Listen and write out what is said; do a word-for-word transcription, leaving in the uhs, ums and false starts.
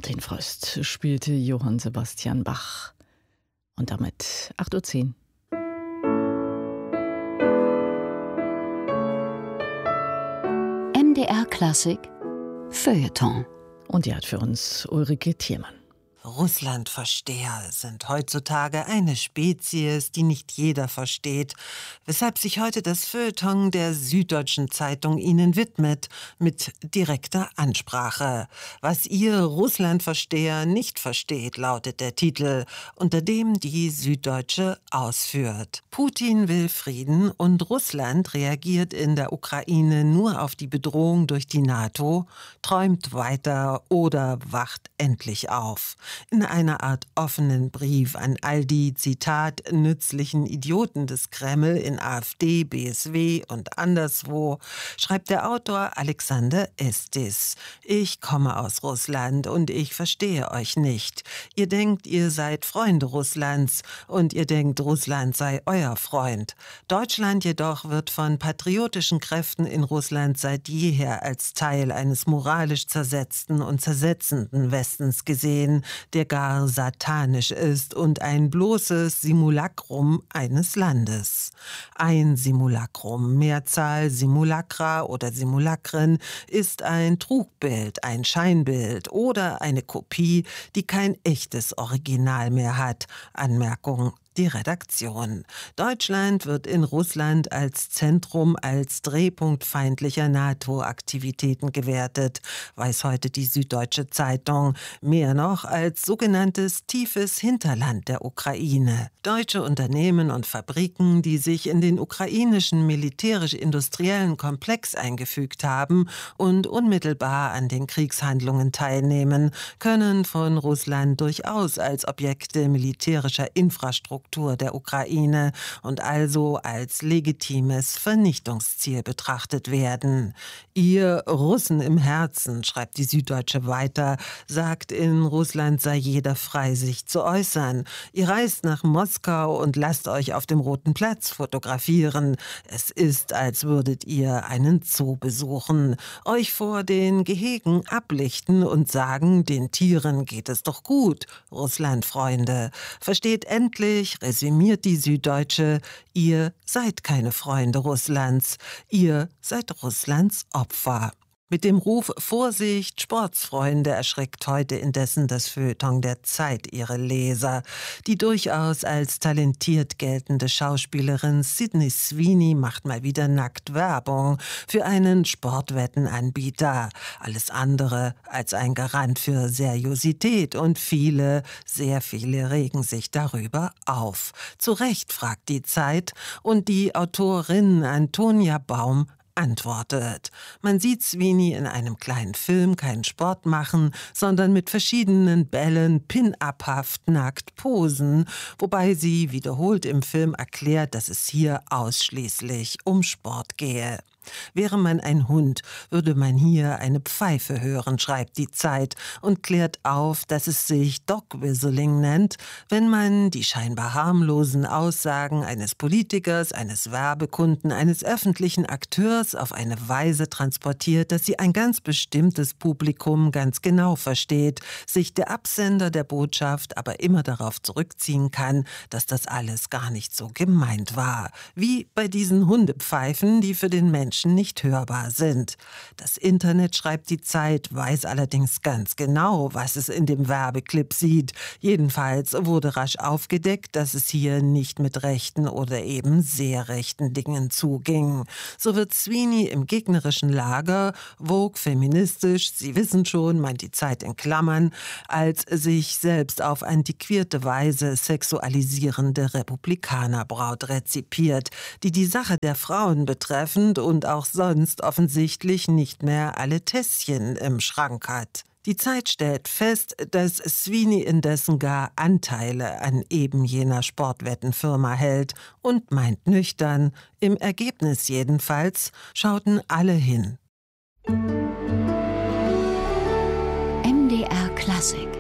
Martin Fröst spielte Johann Sebastian Bach. Und damit acht Uhr zehn. M D R Klassik Feuilleton. Und die hat für uns Ulrike Thiermann. Russlandversteher sind heutzutage eine Spezies, die nicht jeder versteht, weshalb sich heute das Feuilleton der Süddeutschen Zeitung ihnen widmet, mit direkter Ansprache. Was ihr Russlandversteher nicht versteht, lautet der Titel, unter dem die Süddeutsche ausführt. Putin will Frieden und Russland reagiert in der Ukraine nur auf die Bedrohung durch die NATO, träumt weiter oder wacht endlich auf. In einer Art offenen Brief an all die, Zitat, nützlichen Idioten des Kreml in AfD, B S W und anderswo, schreibt der Autor Alexander Estis: Ich komme aus Russland und ich verstehe euch nicht. Ihr denkt, ihr seid Freunde Russlands und ihr denkt, Russland sei euer Freund. Deutschland jedoch wird von patriotischen Kräften in Russland seit jeher als Teil eines moralisch zersetzten und zersetzenden Westens gesehen, der gar satanisch ist und ein bloßes Simulacrum eines Landes. Ein Simulacrum, Mehrzahl Simulacra oder Simulacren, ist ein Trugbild, ein Scheinbild oder eine Kopie, die kein echtes Original mehr hat. Anmerkung: die Redaktion. Deutschland wird in Russland als Zentrum, als Drehpunkt feindlicher NATO-Aktivitäten gewertet, weiß heute die Süddeutsche Zeitung. Mehr noch als sogenanntes tiefes Hinterland der Ukraine. Deutsche Unternehmen und Fabriken, die sich in den ukrainischen militärisch-industriellen Komplex eingefügt haben und unmittelbar an den Kriegshandlungen teilnehmen, können von Russland durchaus als Objekte militärischer Infrastruktur der Ukraine und also als legitimes Vernichtungsziel betrachtet werden. Ihr Russen im Herzen, schreibt die Süddeutsche weiter, sagt, in Russland sei jeder frei, sich zu äußern. Ihr reist nach Moskau und lasst euch auf dem Roten Platz fotografieren. Es ist, als würdet ihr einen Zoo besuchen, euch vor den Gehegen ablichten und sagen, den Tieren geht es doch gut. Russland-Freunde, versteht endlich, resümiert die Süddeutsche, ihr seid keine Freunde Russlands, ihr seid Russlands Opfer. Mit dem Ruf Vorsicht, Sportsfreunde erschreckt heute indessen das Feuilleton der Zeit ihre Leser. Die durchaus als talentiert geltende Schauspielerin Sydney Sweeney macht mal wieder nackt Werbung für einen Sportwettenanbieter. Alles andere als ein Garant für Seriosität und viele, sehr viele regen sich darüber auf. Zu Recht fragt die Zeit und die Autorin Antonia Baum antwortet. Man sieht Sweeney in einem kleinen Film keinen Sport machen, sondern mit verschiedenen Bällen pin-up-haft nackt posen, wobei sie wiederholt im Film erklärt, dass es hier ausschließlich um Sport gehe. Wäre man ein Hund, würde man hier eine Pfeife hören, schreibt die Zeit und klärt auf, dass es sich Dog-Whistling nennt, wenn man die scheinbar harmlosen Aussagen eines Politikers, eines Werbekunden, eines öffentlichen Akteurs auf eine Weise transportiert, dass sie ein ganz bestimmtes Publikum ganz genau versteht, sich der Absender der Botschaft aber immer darauf zurückziehen kann, dass das alles gar nicht so gemeint war. Wie bei diesen Hundepfeifen, die für den Menschen nicht hörbar sind. Das Internet, schreibt die Zeit, weiß allerdings ganz genau, was es in dem Werbeclip sieht. Jedenfalls wurde rasch aufgedeckt, dass es hier nicht mit rechten oder eben sehr rechten Dingen zuging. So wird Sweeney im gegnerischen Lager, Vogue feministisch, Sie wissen schon, meint die Zeit in Klammern, als sich selbst auf antiquierte Weise sexualisierende Republikanerbraut rezipiert, die die Sache der Frauen betreffend und auch sonst offensichtlich nicht mehr alle Tässchen im Schrank hat. Die Zeit stellt fest, dass Sweeney indessen gar Anteile an eben jener Sportwettenfirma hält und meint nüchtern, im Ergebnis jedenfalls, schauten alle hin. M D R Klassik